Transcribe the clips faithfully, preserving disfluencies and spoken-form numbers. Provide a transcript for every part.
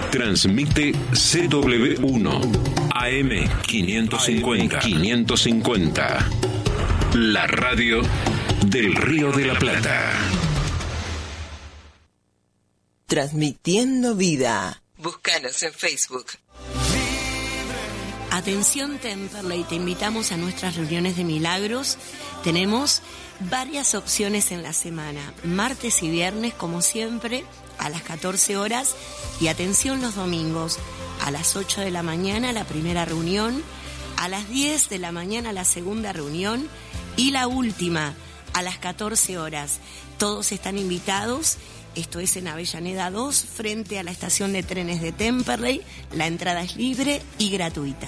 Transmite C W uno A M quinientos cincuenta. quinientos cincuenta. La radio del Río de la Plata. Transmitiendo vida. Búscanos en Facebook. Atención Temperley, te invitamos a nuestras reuniones de milagros. Tenemos varias opciones en la semana, martes y viernes como siempre a las catorce horas, y atención los domingos a las ocho de la mañana la primera reunión, a las diez de la mañana la segunda reunión y la última a las catorce horas. Todos están invitados. Esto es en Avellaneda dos, frente a la estación de trenes de Temperley. La entrada es libre y gratuita.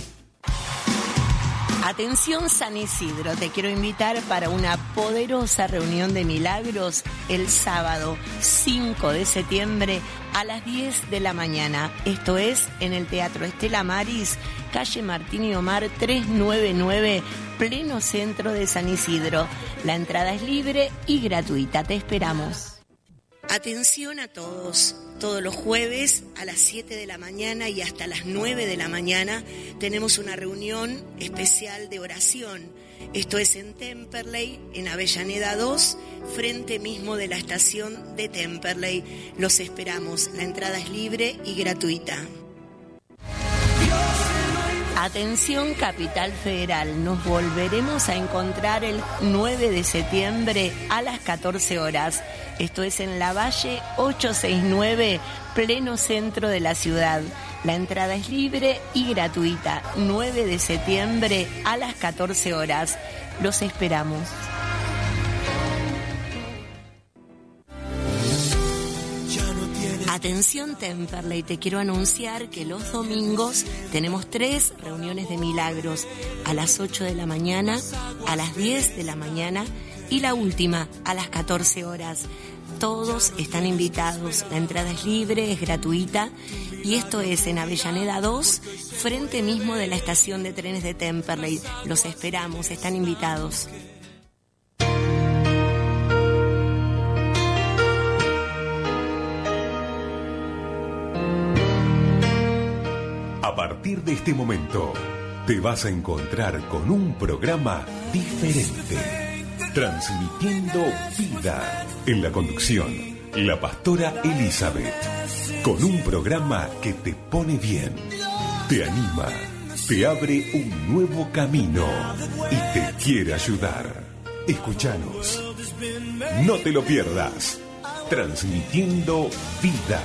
Atención San Isidro, te quiero invitar para una poderosa reunión de milagros el sábado cinco de septiembre a las diez de la mañana. Esto es en el Teatro Estela Maris, calle Martín y Omar trescientos noventa y nueve, pleno centro de San Isidro. La entrada es libre y gratuita, te esperamos. Atención a todos, todos los jueves a las siete de la mañana y hasta las nueve de la mañana tenemos una reunión especial de oración. Esto es en Temperley, en Avellaneda dos, frente mismo de la estación de Temperley. Los esperamos, la entrada es libre y gratuita. Atención Capital Federal, nos volveremos a encontrar el nueve de septiembre a las catorce horas. Esto es en Lavalle ochocientos sesenta y nueve, pleno centro de la ciudad. La entrada es libre y gratuita. nueve de septiembre a las catorce horas. Los esperamos. Atención Temperley, te quiero anunciar que los domingos tenemos tres reuniones de milagros, a las ocho de la mañana, a las diez de la mañana y la última a las catorce horas. Todos están invitados, la entrada es libre, es gratuita, y esto es en Avellaneda dos, frente mismo de la estación de trenes de Temperley. Los esperamos, están invitados. A partir de este momento, te vas a encontrar con un programa diferente, transmitiendo vida. En la conducción, la pastora Elizabeth, con un programa que te pone bien, te anima, te abre un nuevo camino y te quiere ayudar. Escúchanos, no te lo pierdas, transmitiendo vida.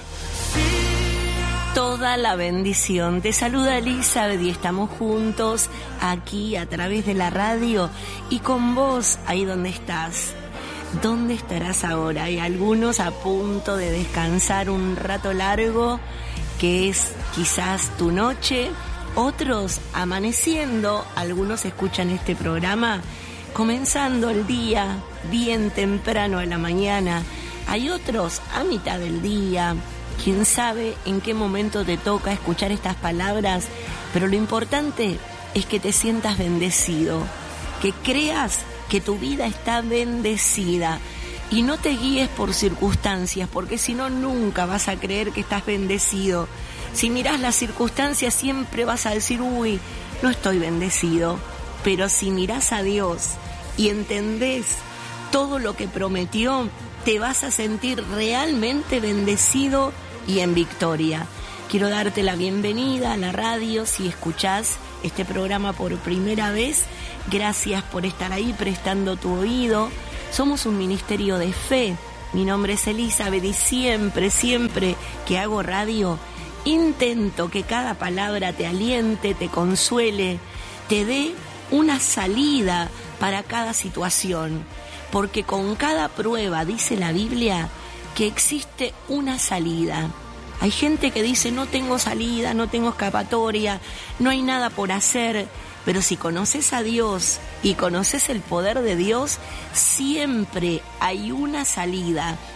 Toda la bendición. Te saluda Elizabeth y estamos juntos aquí a través de la radio y con vos ahí donde estás. ¿Dónde estarás ahora? Hay algunos a punto de descansar un rato largo, que es quizás tu noche, otros amaneciendo, algunos escuchan este programa comenzando el día bien temprano a la mañana, hay otros a mitad del día. Quién sabe en qué momento te toca escuchar estas palabras, pero lo importante es que te sientas bendecido, que creas que tu vida está bendecida y no te guíes por circunstancias, porque si no nunca vas a creer que estás bendecido. Si mirás las circunstancias siempre vas a decir, uy, no estoy bendecido. Pero si mirás a Dios y entendés todo lo que prometió, te vas a sentir realmente bendecido y en victoria. Quiero darte la bienvenida a la radio si escuchás este programa por primera vez. Gracias por estar ahí prestando tu oído. Somos un ministerio de fe. Mi nombre es Elizabeth y siempre, siempre que hago radio, intento que cada palabra te aliente, te consuele, te dé una salida para cada situación. Porque con cada prueba, dice la Biblia, que existe una salida. Hay gente que dice, no tengo salida, no tengo escapatoria, no hay nada por hacer. Pero si conoces a Dios y conoces el poder de Dios, siempre hay una salida.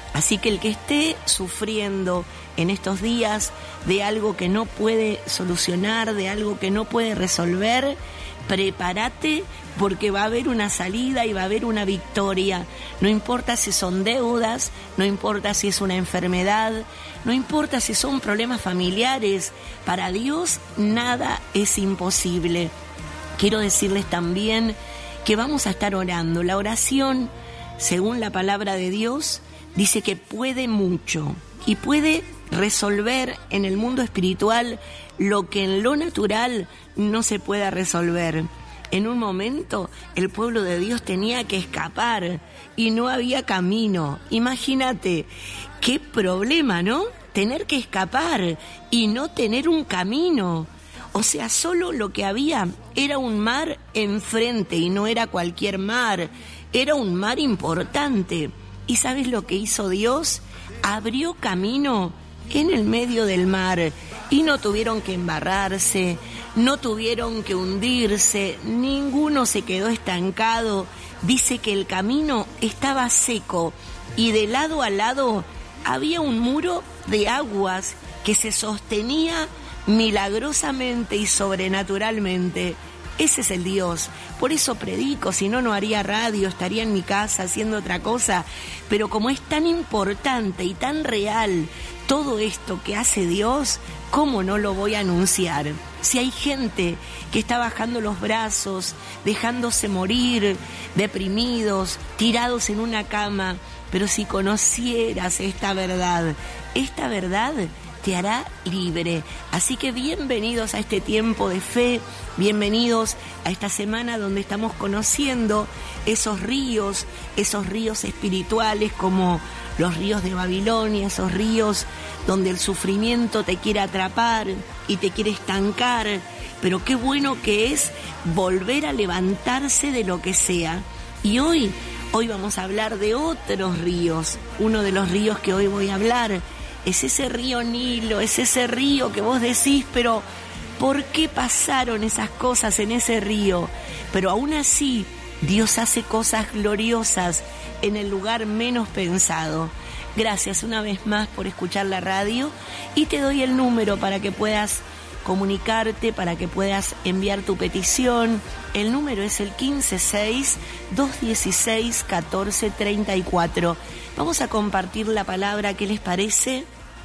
Así que el que esté sufriendo en estos días de algo que no puede solucionar, de algo que no puede resolver, prepárate porque va a haber una salida y va a haber una victoria. No importa si son deudas, no importa si es una enfermedad, no importa si son problemas familiares. Para Dios nada es imposible. Quiero decirles también que vamos a estar orando. La oración, según la palabra de Dios, dice que puede mucho y puede resolver en el mundo espiritual lo que en lo natural no se pueda resolver. En un momento el pueblo de Dios tenía que escapar y no había camino. Imagínate, qué problema, ¿no? Tener que escapar y no tener un camino. O sea, solo lo que había era un mar enfrente y no era cualquier mar, era un mar importante. ¿Y sabes lo que hizo Dios? Abrió camino en el medio del mar y no tuvieron que embarrarse, no tuvieron que hundirse, ninguno se quedó estancado. Dice que el camino estaba seco y de lado a lado había un muro de aguas que se sostenía milagrosamente y sobrenaturalmente. Ese es el Dios. Por eso predico, si no, no haría radio, estaría en mi casa haciendo otra cosa. Pero como es tan importante y tan real todo esto que hace Dios, ¿cómo no lo voy a anunciar? Si hay gente que está bajando los brazos, dejándose morir, deprimidos, tirados en una cama, pero si conocieras esta verdad, esta verdad te hará libre. Así que bienvenidos a este tiempo de fe, bienvenidos a esta semana donde estamos conociendo esos ríos, esos ríos espirituales como los ríos de Babilonia, esos ríos donde el sufrimiento te quiere atrapar y te quiere estancar, pero qué bueno que es volver a levantarse de lo que sea. Y hoy, hoy vamos a hablar de otros ríos. Uno de los ríos que hoy voy a hablar es ese río Nilo, es ese río que vos decís, pero ¿por qué pasaron esas cosas en ese río? Pero aún así, Dios hace cosas gloriosas en el lugar menos pensado. Gracias una vez más por escuchar la radio y te doy el número para que puedas comunicarte, para que puedas enviar tu petición. El número es el quince seis, doscientos dieciséis, catorce treinta y cuatro. Vamos a compartir la palabra, ¿qué les parece?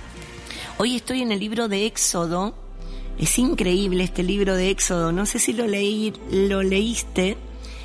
Hoy estoy en el libro de Éxodo. Es increíble este libro de Éxodo, no sé si lo leí, lo leíste.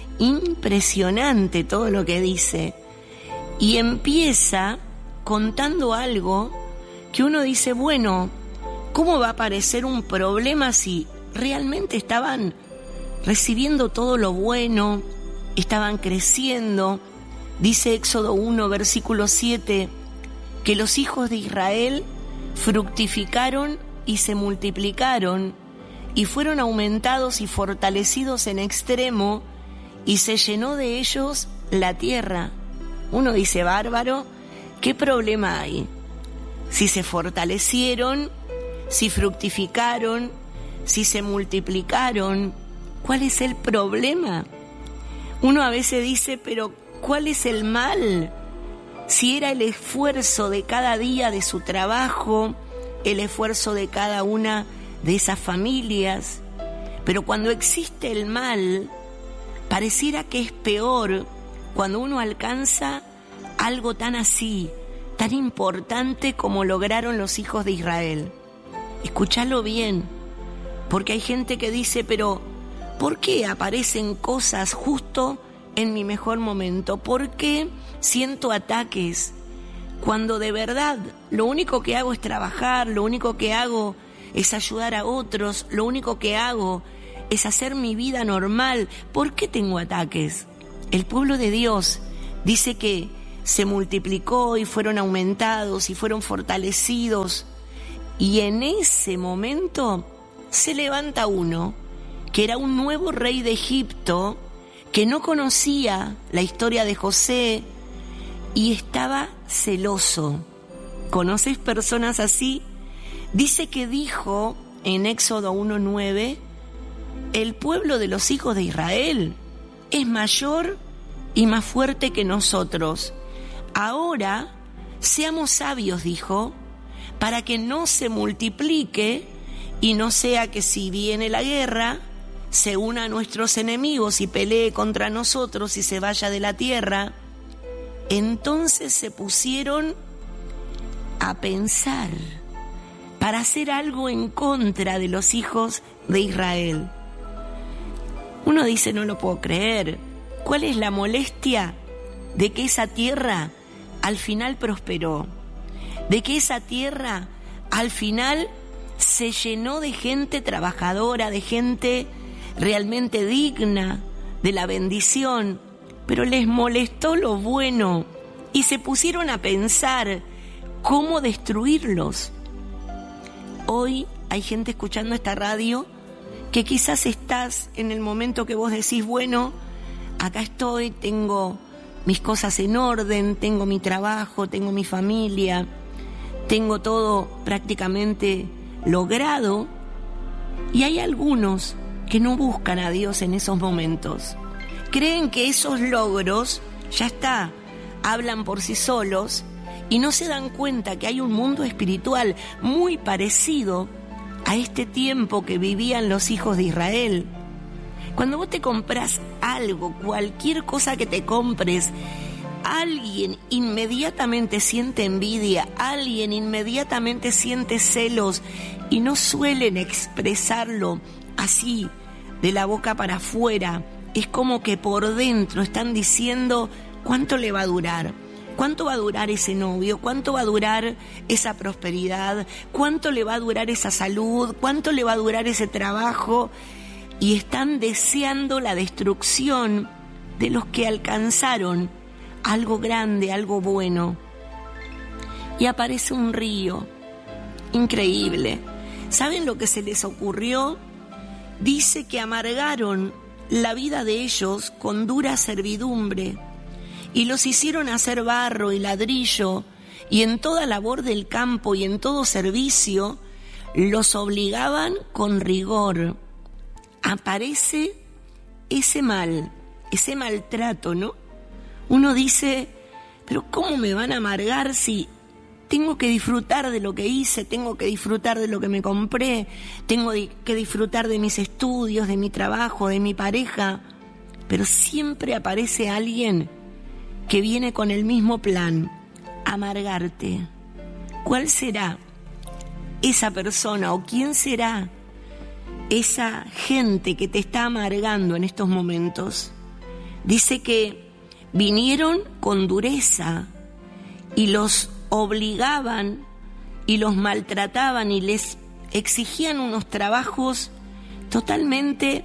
Impresionante todo lo que dice. Y empieza contando algo que uno dice, bueno, ¿cómo va a aparecer un problema si realmente estaban recibiendo todo lo bueno, estaban creciendo? Dice Éxodo uno, versículo siete, que los hijos de Israel fructificaron y se multiplicaron y fueron aumentados y fortalecidos en extremo y se llenó de ellos la tierra. Uno dice, bárbaro, ¿qué problema hay? Si se fortalecieron, si fructificaron, si se multiplicaron, ¿cuál es el problema? Uno a veces dice, pero ¿cuál es el mal? Si era el esfuerzo de cada día de su trabajo, el esfuerzo de cada una de esas familias. Pero cuando existe el mal, pareciera que es peor cuando uno alcanza algo tan así, tan importante como lograron los hijos de Israel. Escúchalo bien, porque hay gente que dice, pero ¿por qué aparecen cosas justo en mi mejor momento? ¿Por qué siento ataques cuando de verdad lo único que hago es trabajar, lo único que hago es ayudar a otros, lo único que hago es hacer mi vida normal? ¿Por qué tengo ataques? El pueblo de Dios dice que se multiplicó y fueron aumentados y fueron fortalecidos, y en ese momento se levanta uno que era un nuevo rey de Egipto que no conocía la historia de José y estaba celoso. ¿Conoces personas así? Dice que dijo en Éxodo uno nueve, el pueblo de los hijos de Israel es mayor y más fuerte que nosotros. Ahora seamos sabios, dijo, para que no se multiplique y no sea que si viene la guerra, se una a nuestros enemigos y pelee contra nosotros y se vaya de la tierra. Entonces se pusieron a pensar para hacer algo en contra de los hijos de Israel. Uno dice, no lo puedo creer. ¿Cuál es la molestia de que esa tierra al final prosperó? De que esa tierra al final se llenó de gente trabajadora, de gente realmente digna de la bendición, pero les molestó lo bueno y se pusieron a pensar cómo destruirlos. Hoy hay gente escuchando esta radio que quizás estás en el momento que vos decís, bueno, acá estoy, tengo mis cosas en orden, tengo mi trabajo, tengo mi familia, tengo todo prácticamente logrado, y hay algunos que no buscan a Dios en esos momentos. Creen que esos logros, ya está, hablan por sí solos y no se dan cuenta que hay un mundo espiritual muy parecido a este tiempo que vivían los hijos de Israel. Cuando vos te compras algo, cualquier cosa que te compres, alguien inmediatamente siente envidia, alguien inmediatamente siente celos y no suelen expresarlo así, de la boca para afuera. Es como que por dentro están diciendo cuánto le va a durar, cuánto va a durar ese novio, cuánto va a durar esa prosperidad, cuánto le va a durar esa salud, cuánto le va a durar ese trabajo, y están deseando la destrucción de los que alcanzaron algo grande, algo bueno. Y aparece un río increíble. ¿Saben lo que se les ocurrió? Dice que amargaron la vida de ellos con dura servidumbre y los hicieron hacer barro y ladrillo, y en toda labor del campo y en todo servicio los obligaban con rigor. Aparece ese mal, ese maltrato, ¿no? Uno dice, pero ¿cómo me van a amargar si tengo que disfrutar de lo que hice, tengo que disfrutar de lo que me compré, tengo que disfrutar de mis estudios, de mi trabajo, de mi pareja? Pero siempre aparece alguien que viene con el mismo plan, amargarte. ¿Cuál será esa persona o quién será esa gente que te está amargando en estos momentos? Dice que vinieron con dureza y los obligaban y los maltrataban y les exigían unos trabajos totalmente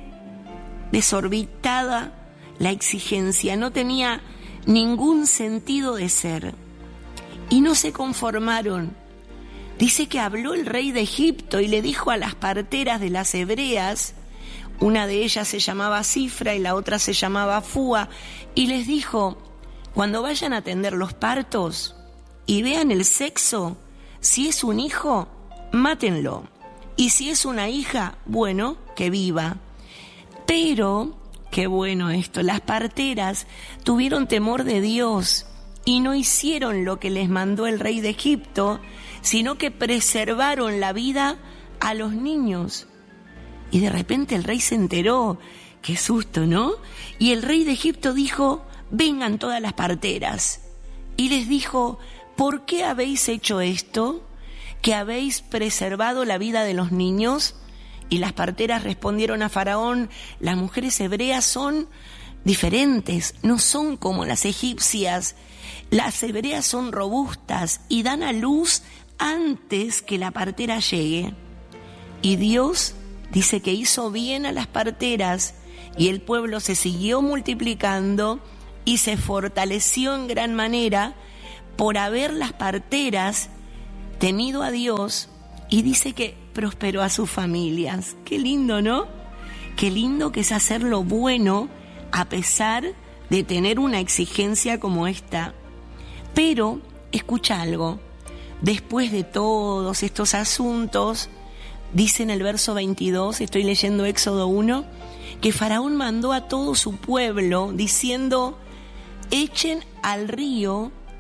desorbitada la exigencia, no tenía ningún sentido de ser. Y no se conformaron. Dice que habló el rey de Egipto y le dijo a las parteras de las hebreas, una de ellas se llamaba Cifra y la otra se llamaba Fúa, y les dijo, cuando vayan a atender los partos y vean el sexo, si es un hijo, mátenlo, y si es una hija, bueno, que viva. Pero, qué bueno esto, las parteras tuvieron temor de Dios y no hicieron lo que les mandó el rey de Egipto, sino que preservaron la vida a los niños. Y de repente el rey se enteró, qué susto, ¿no? Y el rey de Egipto dijo, vengan todas las parteras. Y les dijo, ¿por qué habéis hecho esto? ¿Que habéis preservado la vida de los niños? Y las parteras respondieron a Faraón, las mujeres hebreas son diferentes, no son como las egipcias. Las hebreas son robustas y dan a luz antes que la partera llegue. Y Dios dice que hizo bien a las parteras y el pueblo se siguió multiplicando y se fortaleció en gran manera por haber las parteras temido a Dios, y dice que prosperó a sus familias. Qué lindo, ¿no? Qué lindo que es hacer lo bueno a pesar de tener una exigencia como esta. Pero, escucha algo, después de todos estos asuntos, dice en el verso veintidós, estoy leyendo Éxodo uno, que Faraón mandó a todo su pueblo diciendo, echen al río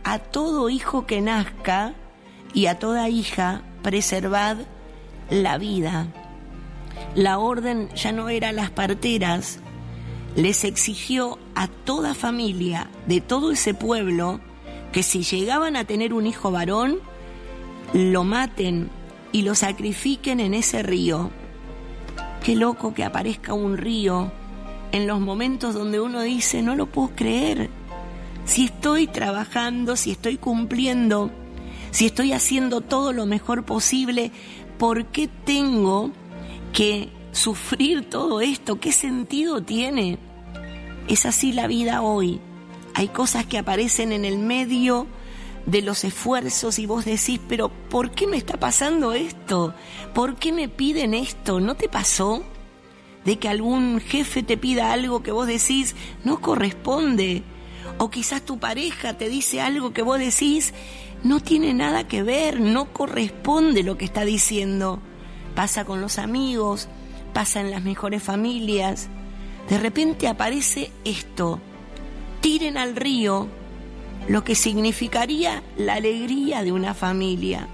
a todo hijo que nazca y a toda hija preservad la vida. La orden ya no era a las parteras, les exigió a toda familia de todo ese pueblo que si llegaban a tener un hijo varón, lo maten y lo sacrifiquen en ese río. Qué loco que aparezca un río en los momentos donde uno dice, no lo puedo creer. Si estoy trabajando, si estoy cumpliendo, si estoy haciendo todo lo mejor posible, ¿por qué tengo que sufrir todo esto? ¿Qué sentido tiene? Es así la vida hoy. Hay cosas que aparecen en el medio de los esfuerzos y vos decís, pero ¿por qué me está pasando esto? ¿Por qué me piden esto? ¿No te pasó de que algún jefe te pida algo que vos decís no corresponde? O quizás tu pareja te dice algo que vos decís no tiene nada que ver, no corresponde lo que está diciendo. Pasa con los amigos, pasa en las mejores familias. De repente aparece esto: tiren al río lo que significaría la alegría de una familia.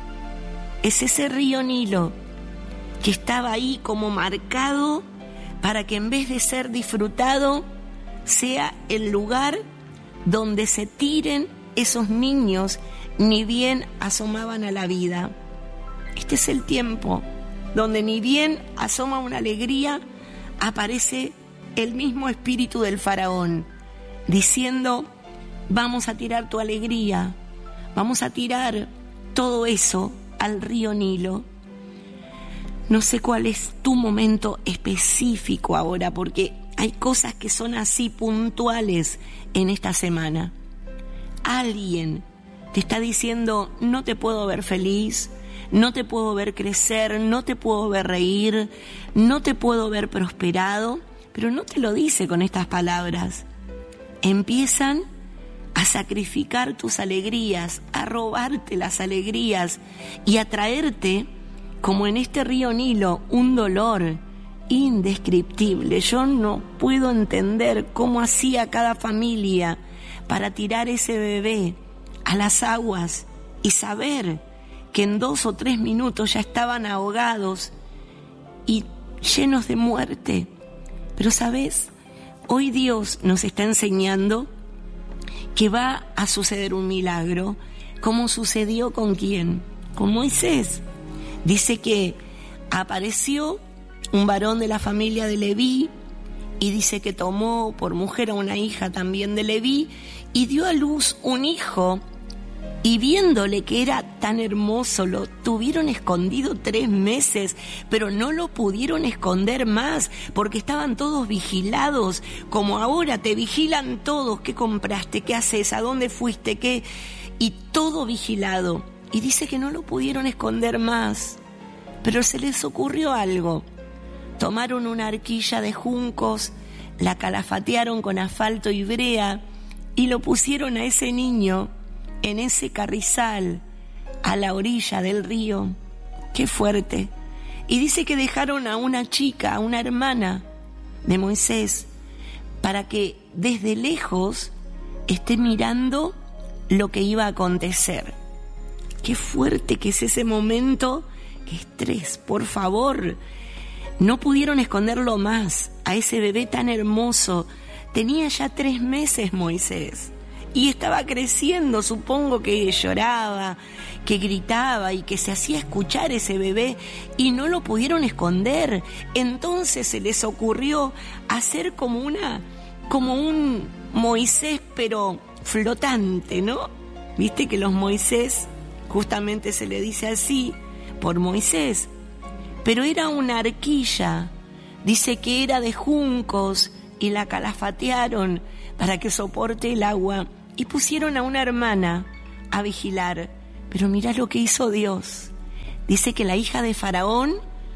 Es ese río Nilo que estaba ahí como marcado para que en vez de ser disfrutado sea el lugar donde se tiren esos niños ni bien asomaban a la vida. Este es el tiempo donde ni bien asoma una alegría, aparece el mismo espíritu del faraón diciendo: vamos a tirar tu alegría, vamos a tirar todo eso al río Nilo. No sé cuál es tu momento específico ahora, porque hay cosas que son así puntuales en esta semana. Alguien te está diciendo: no te puedo ver feliz, no te puedo ver crecer, no te puedo ver reír, no te puedo ver prosperado, pero no te lo dice con estas palabras. Empiezan a sacrificar tus alegrías, a robarte las alegrías y a traerte, como en este río Nilo, un dolor indescriptible. Yo no puedo entender cómo hacía cada familia para tirar ese bebé a las aguas y saber que en dos o tres minutos ya estaban ahogados y llenos de muerte. Pero ¿sabes? Hoy Dios nos está enseñando que va a suceder un milagro, como sucedió con quién, con Moisés. Dice que apareció un varón de la familia de Leví y dice que tomó por mujer a una hija también de Leví y dio a luz un hijo, y viéndole que era tan hermoso lo tuvieron escondido tres meses, pero no lo pudieron esconder más porque estaban todos vigilados, como ahora te vigilan todos: qué compraste, qué haces, a dónde fuiste, qué, y todo vigilado. Y dice que no lo pudieron esconder más, pero se les ocurrió algo. Tomaron una arquilla de juncos, la calafatearon con asfalto y brea y lo pusieron a ese niño en ese carrizal a la orilla del río. ¡Qué fuerte! Y dice que dejaron a una chica, a una hermana de Moisés, para que desde lejos esté mirando lo que iba a acontecer. ¡Qué fuerte que es ese momento! ¡Qué estrés! Por favor, no pudieron esconderlo más a ese bebé tan hermoso. Tenía ya tres meses Moisés y estaba creciendo. Supongo que lloraba, que gritaba y que se hacía escuchar ese bebé y no lo pudieron esconder. Entonces se les ocurrió hacer como una, como un Moisés pero flotante, ¿no? Viste que los Moisés justamente se le dice así por Moisés, pero era una arquilla. Dice que era de juncos y la calafatearon para que soporte el agua y pusieron a una hermana a vigilar. Pero mirá lo que hizo Dios. Dice que la hija de Faraón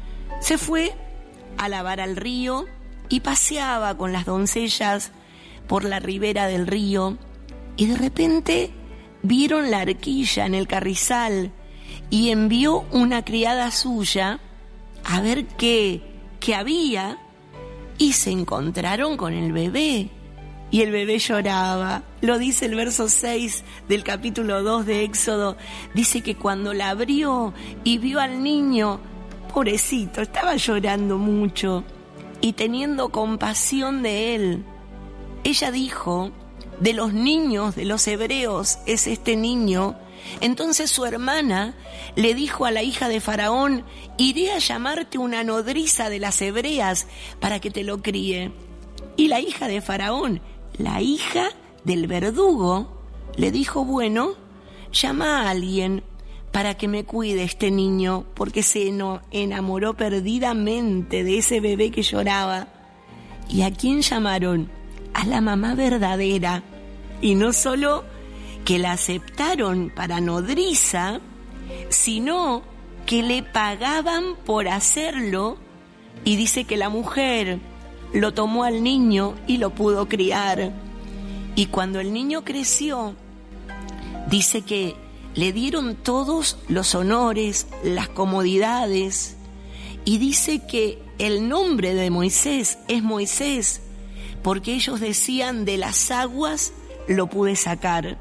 se fue a lavar al río y paseaba con las doncellas por la ribera del río, y de repente vieron la arquilla en el carrizal y envió una criada suya a ver qué, qué había, y se encontraron con el bebé. y el bebé lloraba. Lo dice el verso seis del capítulo dos de Éxodo. Dice que cuando la abrió y vio al niño, pobrecito, estaba llorando mucho y teniendo compasión de él. Ella dijo, de los niños, de los hebreos, es este niño. Entonces su hermana le dijo a la hija de Faraón, iré a llamarte una nodriza de las hebreas para que te lo críe. Y la hija de Faraón, la hija del verdugo, le dijo, bueno, llama a alguien para que me cuide este niño, porque se enamoró perdidamente de ese bebé que lloraba. ¿Y a quién llamaron? A la mamá verdadera. Y no solo que la aceptaron para nodriza, sino que le pagaban por hacerlo, y dice que la mujer lo tomó al niño y lo pudo criar. Y cuando el niño creció, dice que le dieron todos los honores, las comodidades, y dice que el nombre de Moisés es Moisés, porque ellos decían, de las aguas lo pude sacar.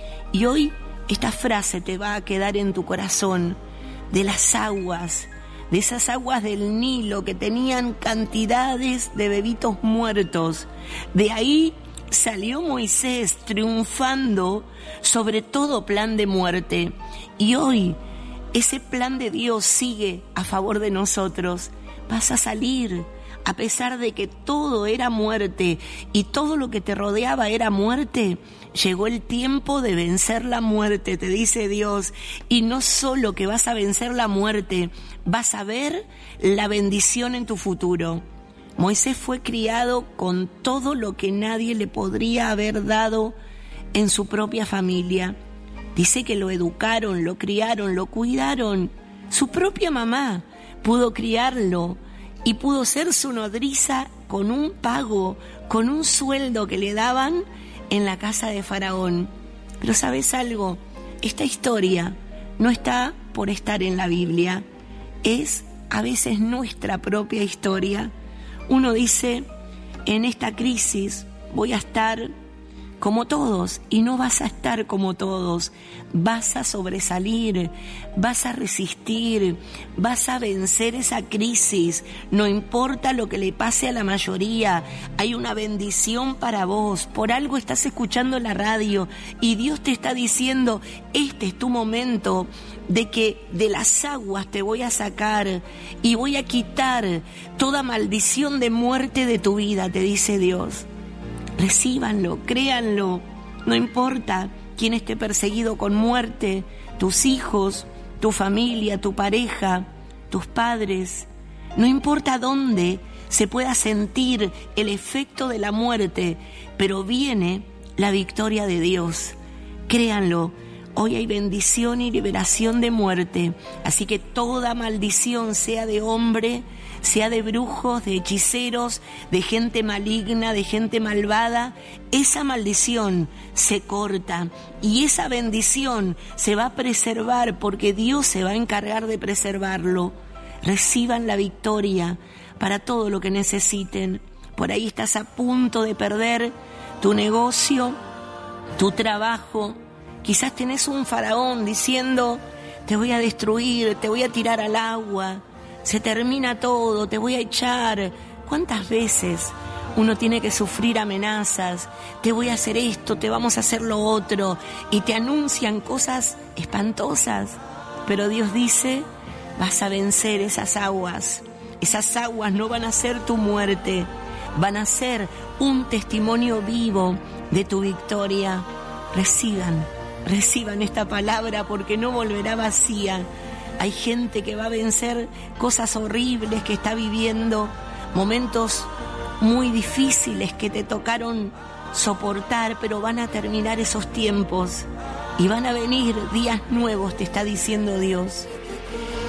Y hoy esta frase te va a quedar en tu corazón, de las aguas, de esas aguas del Nilo que tenían cantidades de bebitos muertos. De ahí salió Moisés triunfando sobre todo plan de muerte. Y hoy ese plan de Dios sigue a favor de nosotros. Vas a salir, a pesar de que todo era muerte y todo lo que te rodeaba era muerte. Llegó el tiempo de vencer la muerte, te dice Dios. Y no solo que vas a vencer la muerte, vas a ver la bendición en tu futuro. Moisés fue criado con todo lo que nadie le podría haber dado en su propia familia. Dice que lo educaron, lo criaron, lo cuidaron. Su propia mamá pudo criarlo y pudo ser su nodriza con un pago, con un sueldo que le daban en la casa de Faraón. Pero ¿sabes algo? Esta historia no está por estar en la Biblia. Es a veces nuestra propia historia. Uno dice, en esta crisis voy a estar como todos, y no vas a estar como todos. Vas a sobresalir, vas a resistir, vas a vencer esa crisis. No importa lo que le pase a la mayoría, hay una bendición para vos. Por algo estás escuchando la radio y Dios te está diciendo, este es tu momento de que de las aguas te voy a sacar y voy a quitar toda maldición de muerte de tu vida, te dice Dios. Recíbanlo, créanlo, no importa quién esté perseguido con muerte, tus hijos, tu familia, tu pareja, tus padres, no importa dónde se pueda sentir el efecto de la muerte, pero viene la victoria de Dios. Créanlo, hoy hay bendición y liberación de muerte, así que toda maldición, sea de hombre, sea de brujos, de hechiceros, de gente maligna, de gente malvada, esa maldición se corta y esa bendición se va a preservar porque Dios se va a encargar de preservarlo. Reciban la victoria para todo lo que necesiten. Por ahí estás a punto de perder tu negocio, tu trabajo. Quizás tenés un faraón diciendo, te voy a destruir, te voy a tirar al agua. Se termina todo, te voy a echar. ¿Cuántas veces uno tiene que sufrir amenazas? Te voy a hacer esto, te vamos a hacer lo otro. Y te anuncian cosas espantosas. Pero Dios dice, vas a vencer esas aguas. Esas aguas no van a ser tu muerte. Van a ser un testimonio vivo de tu victoria. Reciban, reciban esta palabra porque no volverá vacía. Hay gente que va a vencer cosas horribles, que está viviendo momentos muy difíciles que te tocaron soportar, pero van a terminar esos tiempos y van a venir días nuevos, te está diciendo Dios.